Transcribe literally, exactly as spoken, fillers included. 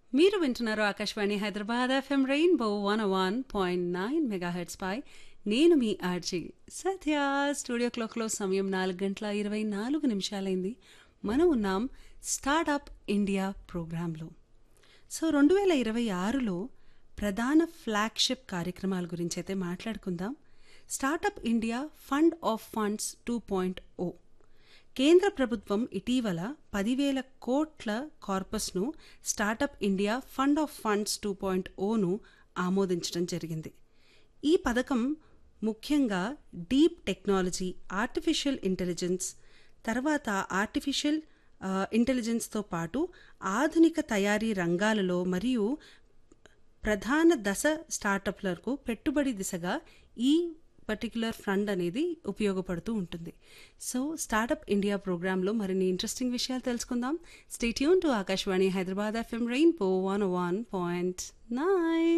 మీరు వింటున్నారు Akashvani Hyderabad FM rainbow one one point nine megahertz పై నేను మీ ఆర్జీ సత్య. స్టూడియో క్లాక్లో సమయం నాలుగు గంటల ఇరవై నాలుగు నిమిషాలైంది. మనం ఉన్నాం స్టార్టప్ ఇండియా ప్రోగ్రాంలో. సో రెండు వేల ఇరవై ఆరులో ప్రధాన ఫ్లాగ్షిప్ కార్యక్రమాల గురించి అయితే మాట్లాడుకుందాం. Startup India fund of funds two point ఓ. కేంద్ర ప్రభుత్వం ఇటీవల పదివేల కోట్ల కార్పస్ను startup India fund of funds two point own ఆమోదించడం జరిగింది. ఈ పథకం ముఖ్యంగా డీప్ టెక్నాలజీ, ఆర్టిఫిషియల్ ఇంటెలిజెన్స్, తర్వాత ఆర్టిఫిషియల్ ఇంటెలిజెన్స్తో పాటు ఆధునిక తయారీ రంగాలలో మరియు ప్రధాన దశ స్టార్టప్లకు పెట్టుబడి దిశగా ఈ పర్టిక్యులర్ ఫండ్ అనేది ఉపయోగపడుతూ ఉంటుంది. సో స్టార్టప్ ఇండియా ప్రోగ్రాంలో మరిన్ని ఇంట్రెస్టింగ్ విషయాలు తెలుసుకుందాం. Stay tune to Akashvani Hyderabad FM rainbow one one point nine.